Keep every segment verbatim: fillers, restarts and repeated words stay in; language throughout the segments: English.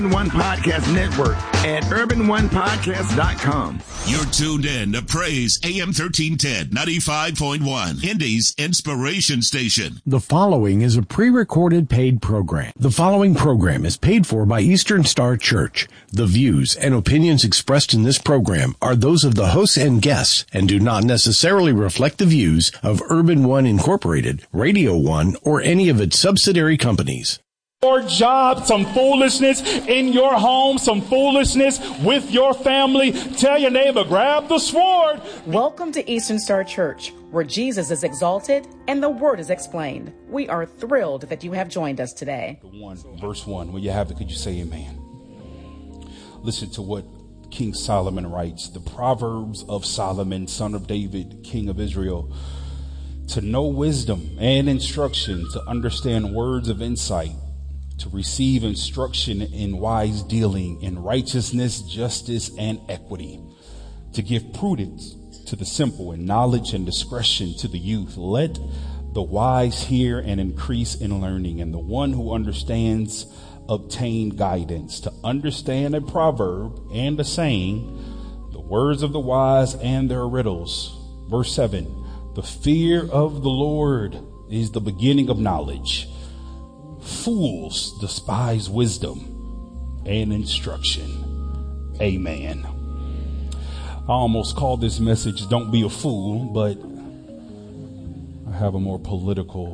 One Podcast Network at urban one podcast dot com. You're tuned in to Praise A M thirteen ten, ninety-five point one, Indy's Inspiration Station. The following is a pre-recorded paid program. The following program is paid for by Eastern Star Church. The views and opinions expressed in this program are those of the hosts and guests and do not necessarily reflect the views of Urban One Incorporated, Radio One, or any of its subsidiary companies. Your job, some foolishness in your home, some foolishness with your family. Tell your neighbor, grab the sword. Welcome to Eastern Star Church, where Jesus is exalted and the word is explained. We are thrilled that you have joined us today. The one, verse one, when you have it, could you say amen? Listen to what King Solomon writes, the Proverbs of Solomon, son of David, king of Israel. To know wisdom and instruction, to understand words of insight, to receive instruction in wise dealing, in righteousness, justice, and equity, to give prudence to the simple and knowledge and discretion to the youth. Let the wise hear and increase in learning, and the one who understands obtain guidance. To understand a proverb and a saying, the words of the wise and their riddles. Verse seven, the fear of the Lord is the beginning of knowledge. Fools despise wisdom and instruction. Amen. I almost called this message, Don't Be a Fool, but I have a more political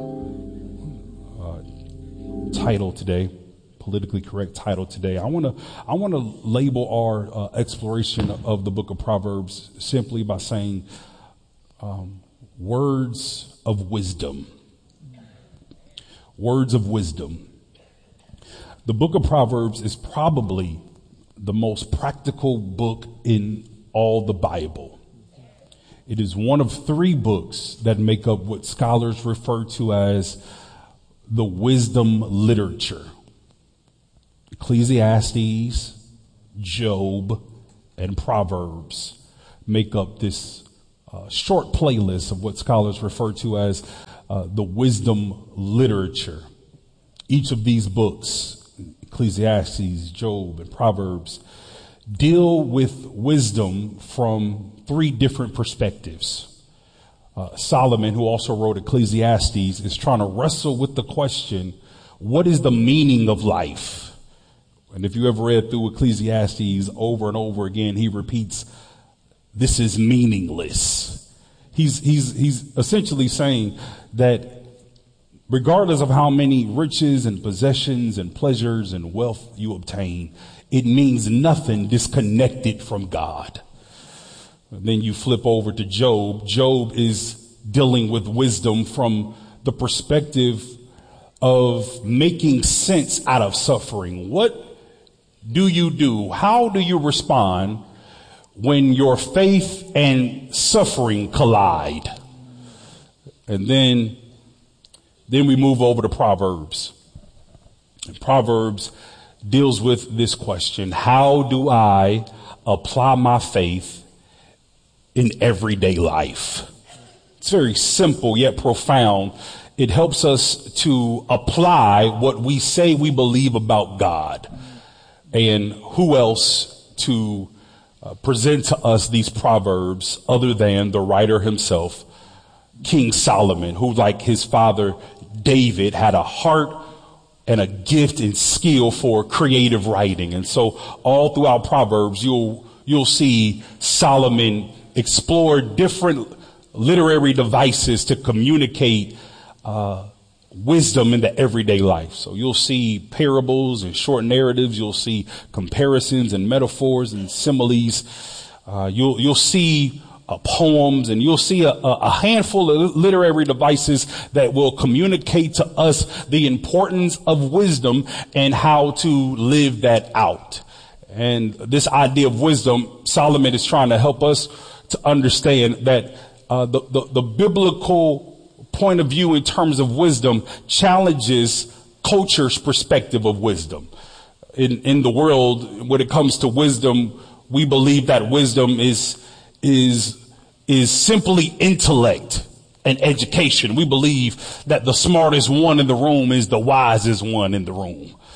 uh, title today, politically correct title today. I want to I want to label our uh, exploration of the book of Proverbs simply by saying um, words of wisdom. Words of wisdom. The book of Proverbs is probably the most practical book in all the Bible. It is one of three books that make up what scholars refer to as the wisdom literature. Ecclesiastes, Job, and Proverbs make up this uh, short playlist of what scholars refer to as Uh, the wisdom literature. Each of these books, Ecclesiastes, Job, and Proverbs, deal with wisdom from three different perspectives. Uh, Solomon, who also wrote Ecclesiastes, is trying to wrestle with the question, what is the meaning of life? And if you ever read through Ecclesiastes over and over again, he repeats, this is meaningless. He's, he's, he's essentially saying that regardless of how many riches and possessions and pleasures and wealth you obtain, it means nothing disconnected from God. And then you flip over to Job. Job is dealing with wisdom from the perspective of making sense out of suffering. What do you do? How do you respond when your faith and suffering collide? And then, then we move over to Proverbs. And Proverbs deals with this question. How do I apply my faith in everyday life? It's very simple yet profound. It helps us to apply what we say we believe about God. And who else to Uh, present to us these proverbs other than the writer himself, King Solomon, who, like his father David, had a heart and a gift and skill for creative writing. And so all throughout Proverbs, you'll you'll see Solomon explore different literary devices to communicate uh wisdom in the everyday life. So you'll see parables and short narratives. You'll see comparisons and metaphors and similes. Uh, you'll, you'll see uh, poems, and you'll see a, a handful of literary devices that will communicate to us the importance of wisdom and how to live that out. And this idea of wisdom, Solomon is trying to help us to understand that uh, the, the, the biblical point of view in terms of wisdom challenges culture's perspective of wisdom. In, in the world, when it comes to wisdom, we believe that wisdom is, is, is simply intellect and education. We believe that the smartest one in the room is the wisest one in the room.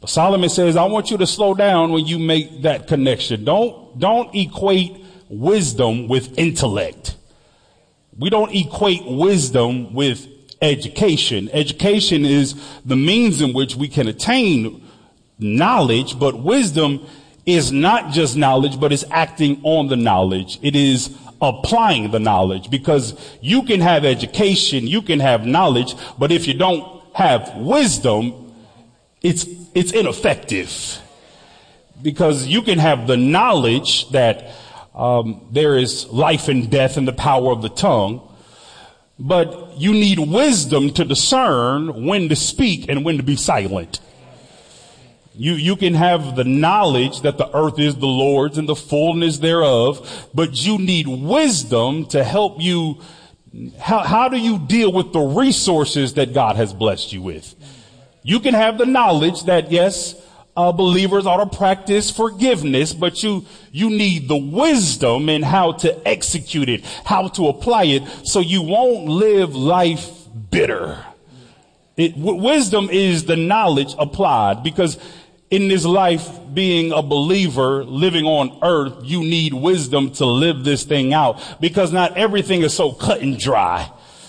But Solomon says, I want you to slow down when you make that connection. Don't, don't equate wisdom with intellect. We don't equate wisdom with education. Education is the means in which we can attain knowledge, but wisdom is not just knowledge, but it's acting on the knowledge. It is applying the knowledge, because you can have education, you can have knowledge, but if you don't have wisdom, it's, it's ineffective. Because you can have the knowledge that um, there is life and death in the power of the tongue, but you need wisdom to discern when to speak and when to be silent. You, you can have the knowledge that the earth is the Lord's and the fullness thereof, but you need wisdom to help you. How, how do you deal with the resources that God has blessed you with? You can have the knowledge that, yes, uh, believers ought to practice forgiveness, but you, you need the wisdom in how to execute it, how to apply it, so you won't live life bitter. It, w- wisdom is the knowledge applied, because in this life, being a believer, living on earth, you need wisdom to live this thing out, because not everything is so cut and dry.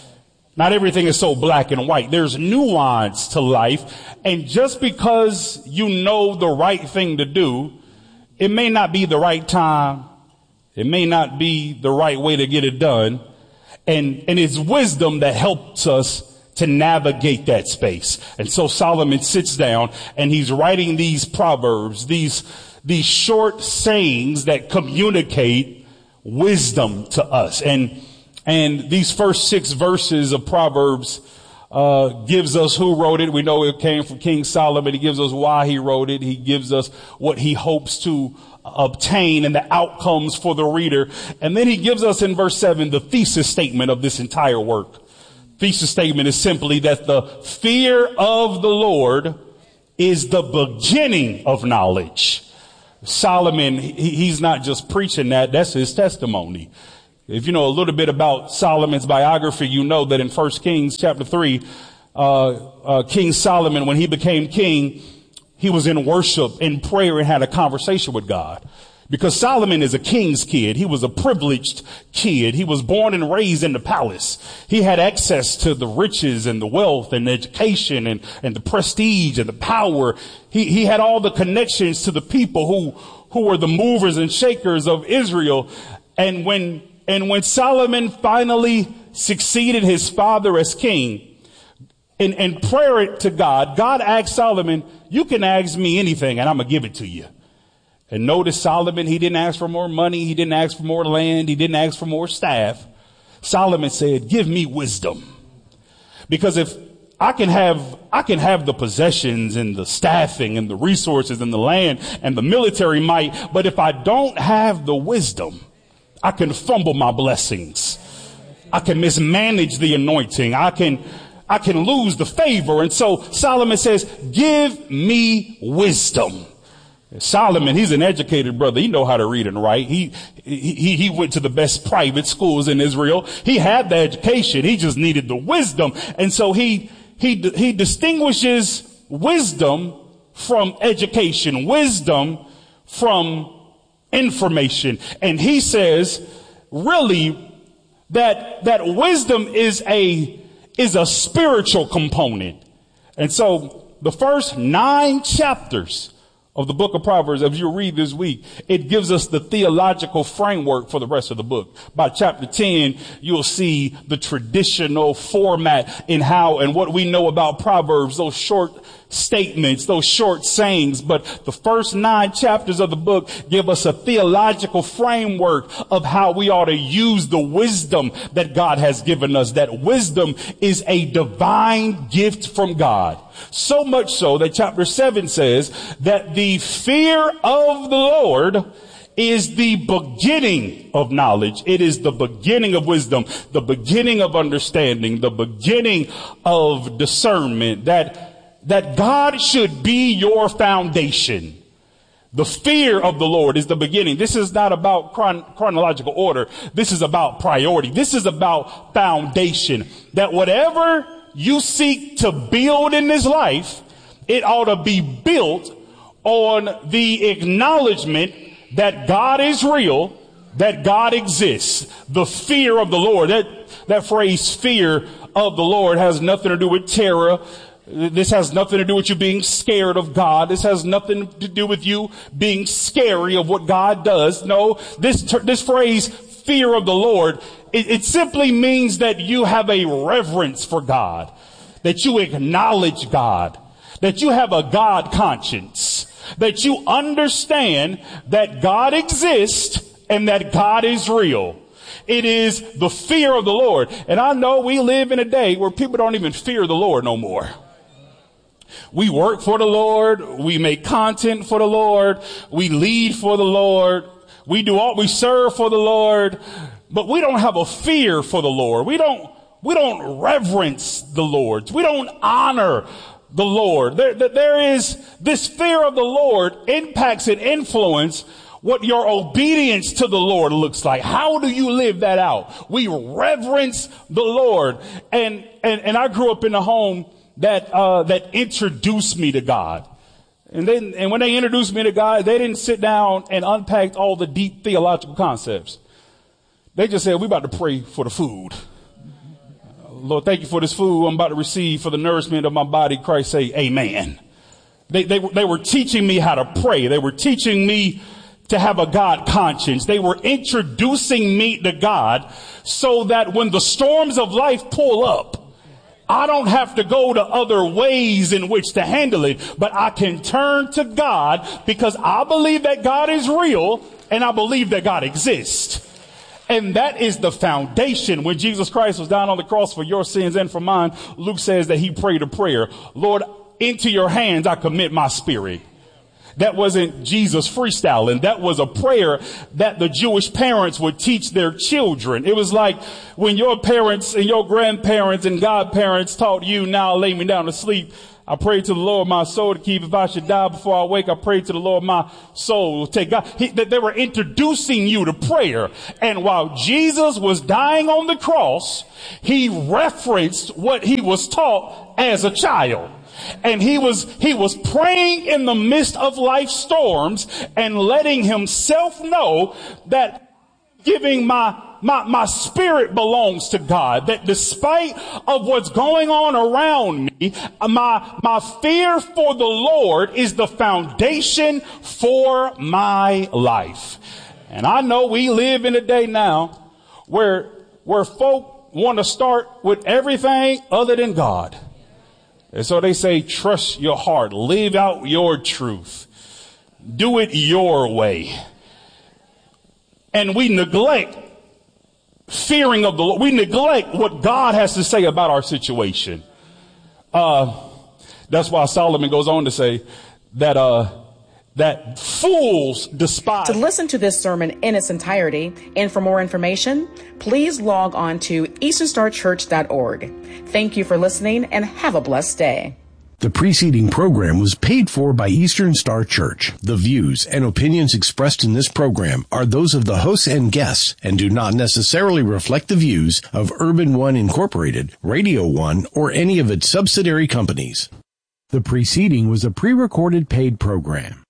Not everything is so black and white. There's nuance to life. And just because you know the right thing to do, it may not be the right time. It may not be the right way to get it done. And, and it's wisdom that helps us to navigate that space. And so Solomon sits down and he's writing these proverbs, these, these short sayings that communicate wisdom to us. And, and these first six verses of Proverbs, uh, gives us who wrote it. We know it came from King Solomon. He gives us why he wrote it. He gives us what he hopes to obtain and the outcomes for the reader. And then he gives us in verse seven, the thesis statement of this entire work. Thesis statement is simply that the fear of the Lord is the beginning of knowledge. Solomon, he, he's not just preaching that, that's his testimony. If you know a little bit about Solomon's biography, you know that in First Kings chapter three, uh, uh, King Solomon, when he became king, he was in worship, in prayer, and had a conversation with God. Because Solomon is a king's kid. He was a privileged kid. He was born and raised in the palace. He had access to the riches and the wealth and the education and, and the prestige and the power. He, he had all the connections to the people who, who were the movers and shakers of Israel. And when, and when Solomon finally succeeded his father as king, in, in prayer to God, God asked Solomon, you can ask me anything and I'm going to give it to you. And notice Solomon, he didn't ask for more money. He didn't ask for more land. He didn't ask for more staff. Solomon said, give me wisdom. Because if I can have, I can have the possessions and the staffing and the resources and the land and the military might, but if I don't have the wisdom, I can fumble my blessings. I can mismanage the anointing. I can, I can lose the favor. And so Solomon says, give me wisdom. Solomon, he's an educated brother. He know how to read and write. He, he, he went to the best private schools in Israel. He had the education. He just needed the wisdom. And so he, he, he distinguishes wisdom from education, wisdom from information. And he says, really, that, that wisdom is a, is a spiritual component. And so the first nine chapters of the book of Proverbs, as you read this week, it gives us the theological framework for the rest of the book. By chapter ten, you'll see the traditional format in how and what we know about Proverbs, those short statements, those short sayings. But the first nine chapters of the book give us a theological framework of how we ought to use the wisdom that God has given us. That wisdom is a divine gift from God. So much so that chapter seven says that the fear of the Lord is the beginning of knowledge. It is the beginning of wisdom, the beginning of understanding, the beginning of discernment. That, that God should be your foundation. The fear of the Lord is the beginning. This is not about chron- chronological order. This is about priority. This is about foundation. That whatever you seek to build in this life, It ought to be built on the acknowledgement that God is real, that God exists. The fear of the Lord. That, that phrase, fear of the Lord, has nothing to do with terror. This has nothing to do with you being scared of God. This has nothing to do with you being scary of what God does. No, this, this phrase, fear of the Lord, it, it simply means that you have a reverence for God, that you acknowledge God, that you have a God conscience, that you understand that God exists and that God is real. It is the fear of the Lord. And I know we live in a day where people don't even fear the Lord no more. We work for the Lord. We make content for the Lord. We lead for the Lord. We do all, we serve for the Lord, but we don't have a fear for the Lord. We don't, we don't reverence the Lord. We don't honor the Lord. There, there is this fear of the Lord impacts and influence what your obedience to the Lord looks like. How do you live that out? We reverence the Lord. And, and, and I grew up in a home that, uh, that introduced me to God. And then, and when they introduced me to God, they didn't sit down and unpack all the deep theological concepts. They just said, we about to pray for the food. Lord, thank you for this food I'm about to receive for the nourishment of my body. Christ say, amen. They, they, they were teaching me how to pray. They were teaching me to have a God conscience. They were introducing me to God so that when the storms of life pull up, I don't have to go to other ways in which to handle it, but I can turn to God because I believe that God is real and I believe that God exists. And that is the foundation. When Jesus Christ was down on the cross for your sins and for mine, Luke says that he prayed a prayer. Lord, into your hands I commit my spirit. That wasn't Jesus freestyling. That was a prayer that the Jewish parents would teach their children. It was like when your parents and your grandparents and godparents taught you, now lay me down to sleep. I pray to the Lord my soul to keep. If I should die before I wake, I pray to the Lord my soul will take God. He, that they were introducing you to prayer. And while Jesus was dying on the cross, he referenced what he was taught as a child. And he was, he was praying in the midst of life storms and letting himself know that giving my, my, my spirit belongs to God. That despite of what's going on around me, my, my fear for the Lord is the foundation for my life. And I know we live in a day now where, where folk want to start with everything other than God. And so they say, trust your heart, live out your truth, do it your way. And we neglect fearing of the Lord. We neglect what God has to say about our situation. Uh, that's why Solomon goes on to say that, uh, that fools despise. To listen to this sermon in its entirety and for more information, please log on to eastern star church dot org. Thank you for listening and have a blessed day. The preceding program was paid for by Eastern Star Church. The views and opinions expressed in this program are those of the hosts and guests and do not necessarily reflect the views of Urban One Incorporated, Radio One, or any of its subsidiary companies. The preceding was a pre-recorded paid program.